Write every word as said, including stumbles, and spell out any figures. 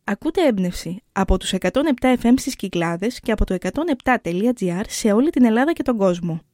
Ακούτε έμπνευση από τους εκατόν επτά εφ εμ στις Κυκλάδες και από το εκατόν επτά τελεία τζι άρ σε όλη την Ελλάδα και τον κόσμο.